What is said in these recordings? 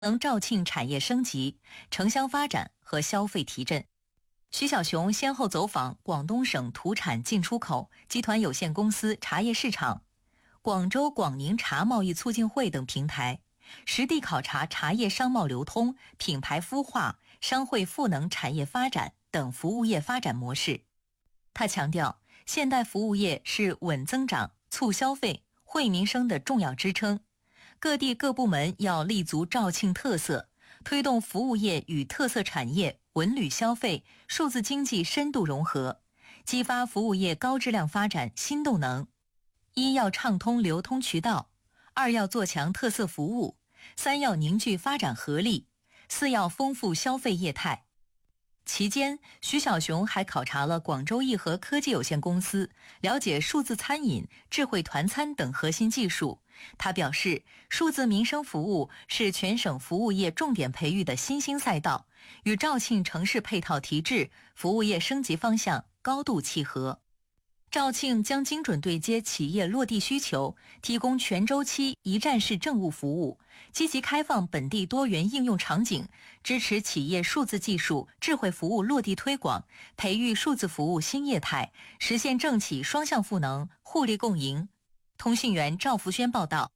能肇庆产业升级、城乡发展和消费提振。徐小熊先后走访广东省土产进出口集团有限公司茶叶市场、广州广宁茶贸易促进会等平台，实地考察茶叶商贸流通、品牌孵化、商会赋能产业发展等服务业发展模式。他强调，现代服务业是稳增长、促消费、惠民生的重要支撑。各地各部门要立足肇庆特色，推动服务业与特色产业、文旅消费、数字经济深度融合，激发服务业高质量发展新动能。一要畅通流通渠道，二要做强特色服务，三要凝聚发展合力，四要丰富消费业态。期间，徐小熊还考察了广州义和科技有限公司，了解数字餐饮、智慧团餐等核心技术。他表示，数字民生服务是全省服务业重点培育的新兴赛道，与肇庆城市配套提质、服务业升级方向高度契合。肇庆将精准对接企业落地需求，提供全周期一站式政务服务，积极开放本地多元应用场景，支持企业数字技术、智慧服务落地推广，培育数字服务新业态，实现政企双向赋能、互利共赢。通讯员赵福轩报道。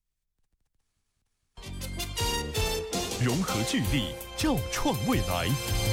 融合聚力，肇创未来。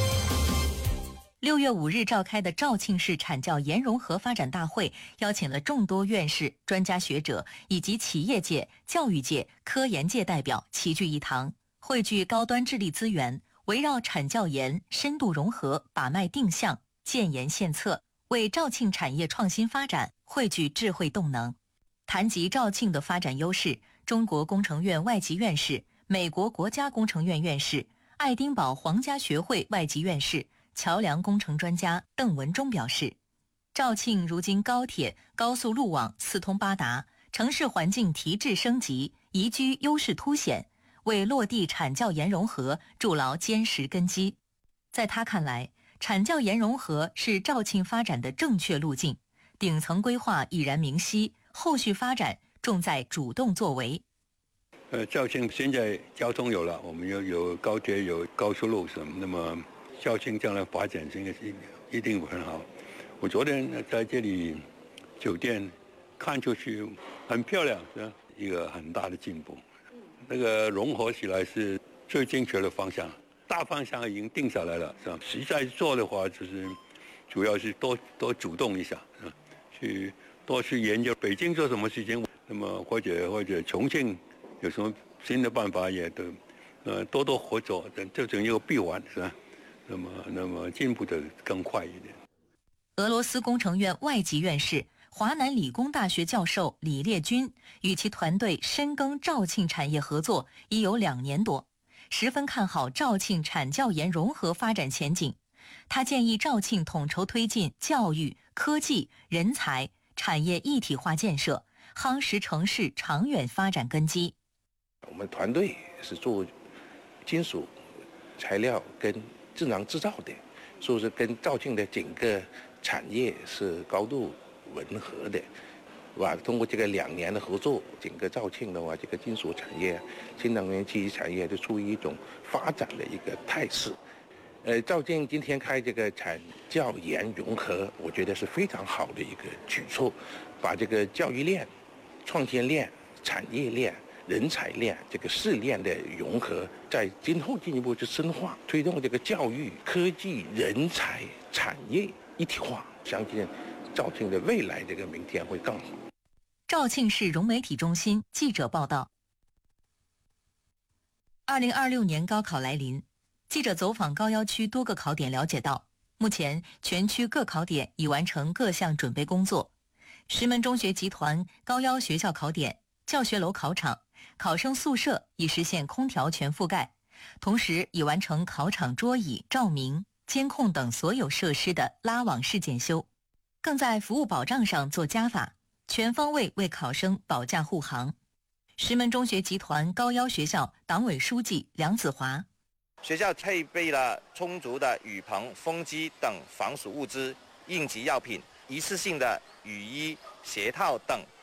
6月5日召开的肇庆市产教研融合发展大会，邀请了众多院士、专家学者以及企业界、教育界、科研界代表齐聚一堂，汇聚高端智力资源，围绕产教研深度融合把脉定向、建言献策，为肇庆产业创新发展汇聚智慧动能。谈及肇庆的发展优势，中国工程院外籍院士、美国国家工程院院士、爱丁堡皇家学会外籍院士、桥梁工程专家邓文忠表示，肇庆如今高铁、高速路网四通八达，城市环境提质升级，宜居优势凸显，为落地产教研融合筑牢坚实根基。在他看来，产教研融合是肇庆发展的正确路径，顶层规划已然明晰，后续发展重在主动作为。 肇庆现在交通有了，我们有高铁、有高速路什么，那么肇庆将来发展这个一定会很好。我昨天在这里酒店看出去很漂亮，是吧？一个很大的进步。那个融合起来是最正确的方向，大方向已经定下来了，是吧？实在做的话，就是主要是多主动一下，是吧？多去研究北京做什么事情，那么或者重庆有什么新的办法，也都多合作，这种一个闭环，是吧？那么进步的更快一点。 俄罗斯工程院外籍院士、华南理工大学教授李烈军与其团队深耕肇庆产业合作已有2年多，十分看好肇庆产教研融合发展前景。他建议肇庆统筹推进教育、科技、人才、产业一体化建设，夯实城市长远发展根基。 我们团队是做金属材料跟智能制造的，所以说跟肇庆的整个产业是高度吻合的，是吧？通过这个2年的合作，整个肇庆的话，这个金属产业、新能源汽车产业都处于一种发展的一个态势。肇庆今天开这个产教研融合，我觉得是非常好的一个举措，把这个教育链、创新链、产业链、人才链这个4链的融合，在今后进一步去深化，推动这个教育、科技、人才、产业一体化，相信肇庆的未来这个明天会更好。 肇庆市融媒体中心记者报道。2026年高考来临，记者走访高要区多个考点，了解到，目前全区各考点已完成各项准备工作。石门中学集团高要学校考点、教学楼考场、考生宿舍已实现空调全覆盖，同时已完成考场桌椅、照明、监控等所有设施的拉网式检修，更在服务保障上做加法，全方位为考生保驾护航。石门中学集团高要学校党委书记梁子华， 学校配备了充足的雨棚、风机等防暑物资、应急药品、一次性的雨衣、鞋套等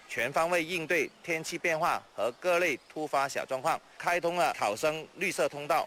全方位应对天气变化和各类突发小状况，开通了考生绿色通道。